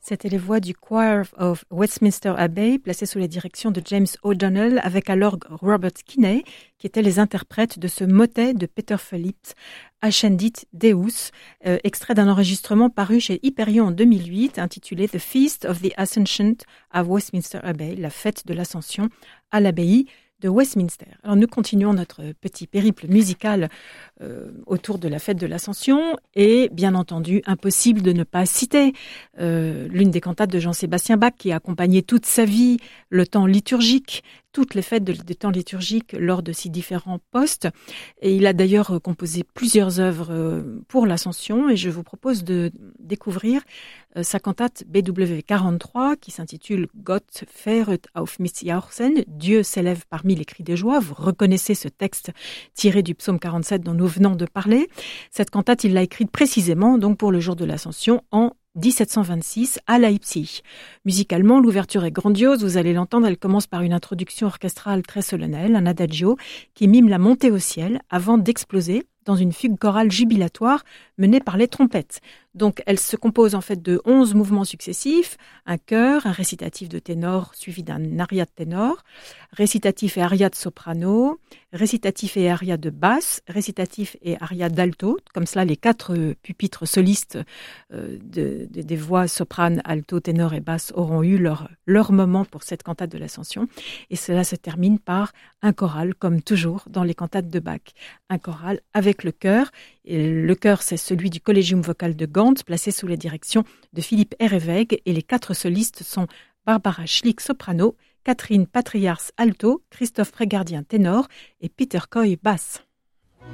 C'étaient les voix du Choir of Westminster Abbey, placé sous la direction de James O'Donnell, avec à l'orgue Robert Kinney, qui étaient les interprètes de ce motet de Peter Phillips, Ascendit Deus, extrait d'un enregistrement paru chez Hyperion en 2008, intitulé The Feast of the Ascension à Westminster Abbey, la fête de l'Ascension à l'abbaye de Westminster. Alors nous continuons notre petit périple musical autour de la fête de l'Ascension et bien entendu impossible de ne pas citer l'une des cantates de Jean-Sébastien Bach qui a accompagné toute sa vie le temps liturgique, toutes les fêtes de temps liturgique lors de ses différents postes. Et il a d'ailleurs composé plusieurs œuvres pour l'Ascension et je vous propose de découvrir sa cantate BW 43 qui s'intitule Gott fähret auf mich jauchzen, Dieu s'élève parmi les cris de joie. Vous reconnaissez ce texte tiré du psaume 47 dont nous venons de parler. Cette cantate, il l'a écrite précisément donc pour le jour de l'Ascension en 1726 à Leipzig. Musicalement, l'ouverture est grandiose, vous allez l'entendre, elle commence par une introduction orchestrale très solennelle, un adagio qui mime la montée au ciel avant d'exploser dans une fugue chorale jubilatoire menée par les trompettes. Donc elle se compose en fait de 11 mouvements successifs, un chœur, un récitatif de ténor suivi d'un aria de ténor, récitatif et aria de soprano, récitatif et aria de basse, récitatif et aria d'alto, comme cela les 4 pupitres solistes des voix soprane, alto, ténor et basse auront eu leur moment pour cette cantate de l'Ascension. Et cela se termine par un choral, comme toujours dans les cantates de Bach. Un choral avec le chœur. Et le chœur, c'est celui du Collegium Vocal de Gand, placé sous la direction de Philippe Ereweg. Et les 4 solistes sont Barbara Schlick, soprano, Catherine Patriars, alto, Christophe Prégardien, ténor et Peter Coy, basse.